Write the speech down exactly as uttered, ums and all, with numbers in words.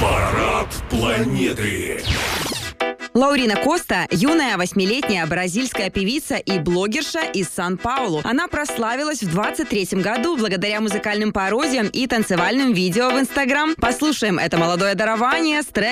Парад планеты. Лаурина Коста – юная восьмилетняя бразильская певица и блогерша из Сан-Паулу. Она прославилась в двадцать третьем году благодаря музыкальным пародиям и танцевальным видео в Инстаграм. Послушаем это молодое дарование с треком